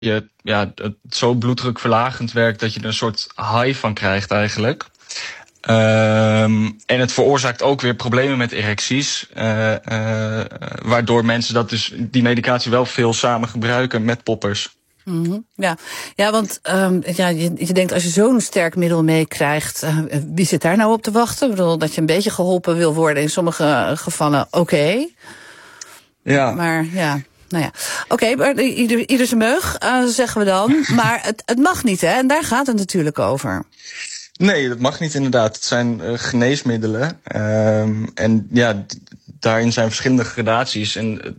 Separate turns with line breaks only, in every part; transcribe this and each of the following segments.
het zo bloeddrukverlagend werkt dat je er een soort high van krijgt eigenlijk. En het veroorzaakt ook weer problemen met erecties. Waardoor mensen die medicatie wel veel samen gebruiken met poppers.
Mm-hmm. Ja, want je denkt als je zo'n sterk middel meekrijgt, wie zit daar nou op te wachten? Ik bedoel, dat je een beetje geholpen wil worden in sommige gevallen, oké.
Ja.
Maar ja. Nou ja, oké, maar ieder zijn meug, zeggen we dan. Maar het mag niet, hè? En daar gaat het natuurlijk over.
Nee, dat mag niet inderdaad. Het zijn geneesmiddelen. En ja, daarin zijn verschillende gradaties. En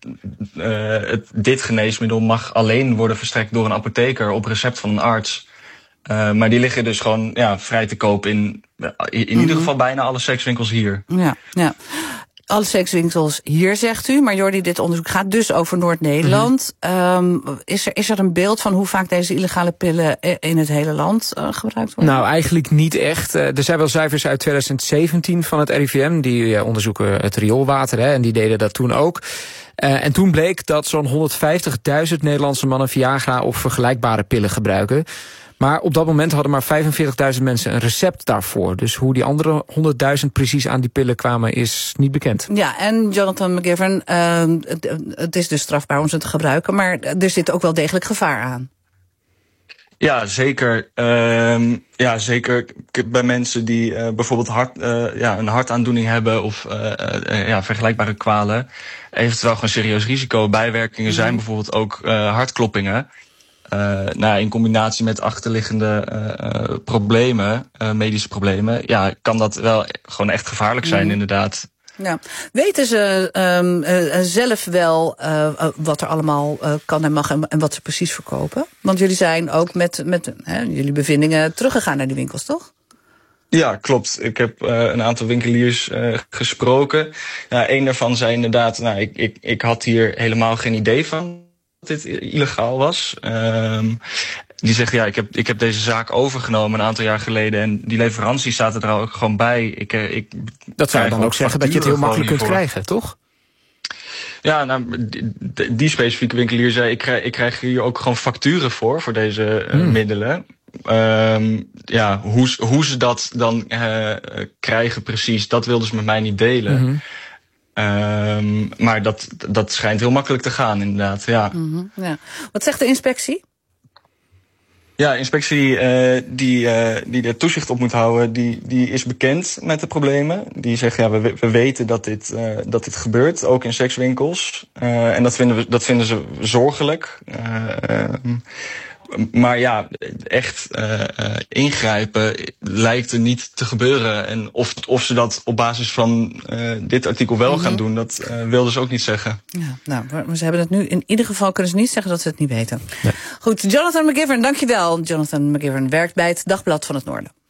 dit geneesmiddel mag alleen worden verstrekt door een apotheker op recept van een arts. Maar die liggen dus gewoon vrij te koop in ieder geval bijna alle sekswinkels hier.
Ja. Alle sekswinkels hier, zegt u. Maar Jordi, dit onderzoek gaat dus over Noord-Nederland. Is er een beeld van hoe vaak deze illegale pillen in het hele land gebruikt worden?
Nou, eigenlijk niet echt. Er zijn wel cijfers uit 2017 van het RIVM. Die onderzoeken het rioolwater, en die deden dat toen ook. En toen bleek dat zo'n 150.000 Nederlandse mannen Viagra of vergelijkbare pillen gebruiken. Maar op dat moment hadden maar 45.000 mensen een recept daarvoor. Dus hoe die andere 100.000 precies aan die pillen kwamen is niet bekend.
Ja, en Jonathan McGivern, het is dus strafbaar om ze te gebruiken, maar er zit ook wel degelijk gevaar aan.
Ja, zeker. Zeker bij mensen die bijvoorbeeld een hartaandoening hebben of vergelijkbare kwalen. Eventueel gewoon serieus risico. Bijwerkingen zijn bijvoorbeeld ook hartkloppingen. In combinatie met achterliggende problemen, medische problemen, kan dat wel gewoon echt gevaarlijk zijn, inderdaad.
Ja. Weten ze zelf wel wat er allemaal kan en mag en wat ze precies verkopen? Want jullie zijn ook met jullie bevindingen teruggegaan naar die winkels, toch?
Ja, klopt. Ik heb een aantal winkeliers gesproken. Een daarvan zei inderdaad, ik had hier helemaal geen idee van dat dit illegaal was. Die zegt, ik heb deze zaak overgenomen een aantal jaar geleden en die leveranties zaten er ook gewoon bij.
Dat zou je dan ook zeggen dat je het heel makkelijk kunt krijgen, toch?
Ja, die specifieke winkelier zei, ik krijg hier ook gewoon facturen voor deze middelen. Hoe ze dat dan krijgen precies, dat wilden ze met mij niet delen. Maar dat schijnt heel makkelijk te gaan, inderdaad. Ja.
Ja. Wat zegt de inspectie?
Ja, inspectie die er toezicht op moet houden, die is bekend met de problemen. Die zegt, we weten dat dit gebeurt, ook in sekswinkels. En dat vinden ze zorgelijk. Maar echt ingrijpen lijkt er niet te gebeuren. En of ze dat op basis van dit artikel wel gaan doen, dat wilden ze ook niet zeggen.
Ja, maar ze hebben het nu in ieder geval kunnen ze niet zeggen dat ze het niet weten. Nee. Goed, Jonathan McGivern, dankjewel. Jonathan McGivern werkt bij het Dagblad van het Noorden.